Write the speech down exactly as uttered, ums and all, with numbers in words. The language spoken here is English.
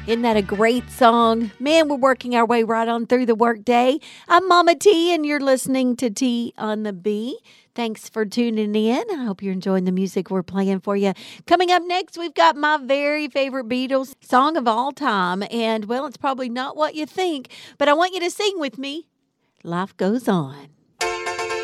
Isn't that a great song? Man, we're working our way right on through the workday. I'm Mama T, and you're listening to T on the B. Thanks for tuning in. I hope you're enjoying the music we're playing for you. Coming up next, we've got my very favorite Beatles song of all time. And, well, it's probably not what you think, but I want you to sing with me. Life Goes On.